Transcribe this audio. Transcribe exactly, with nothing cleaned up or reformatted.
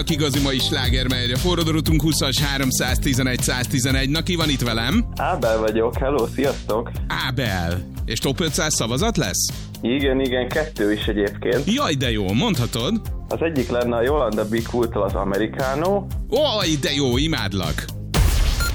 Igazi mai sláger, melyre forradorotunk húszas háromszáztizenegy száztizenegy. Na, ki van itt velem? Ábel vagyok, hello, sziasztok! Ábel. És top ötszáz szavazat lesz? Igen, igen, kettő is egyébként. Jaj, de jó, mondhatod. Az egyik lenne a Yolanda Be Cool-tól az Americano. Oj, de jó, imádlak.